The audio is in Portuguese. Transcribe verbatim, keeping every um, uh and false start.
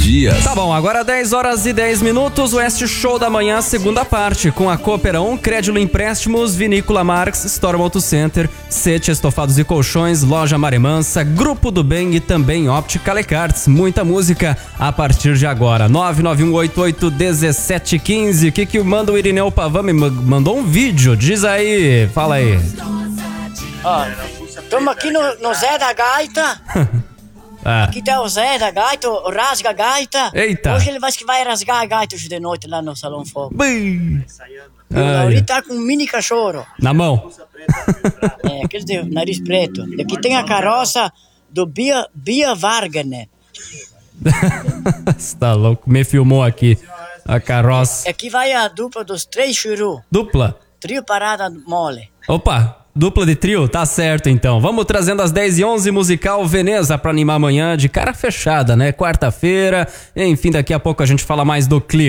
Dias. Tá bom, agora dez horas e dez minutos, Oeste Show da Manhã, segunda parte, com a Cooperão, Crédito Empréstimos, Vinícola Marx, Storm Auto Center, Sete Estofados e Colchões, Loja Maremansa, Grupo do Bem e também Óptica Lecarts. Muita música a partir de agora. nove nove um oito oito um sete um cinco. O que que manda o Irineu Pavan? Me mandou um vídeo, diz aí, fala aí. Ó, estamos aqui no, no Zé da Gaita. Ah. Aqui tá o Zé da Gaita, o Rasga Gaita. Eita. Hoje ele vai que vai rasgar a gaita hoje de noite lá no Salão Fogo. Bem. O Lauri tá com um mini cachorro. Na mão. É, aquele de nariz preto. E aqui tem a carroça do Bia, Bia Varganer. Você tá louco, me filmou aqui a carroça. Aqui vai a dupla dos três churu. Dupla? Trio parada mole. Opa, dupla de trio? Tá certo então. Vamos trazendo às dez e onze musical Veneza pra animar amanhã de cara fechada, né? Quarta-feira. Enfim, daqui a pouco a gente fala mais do clima.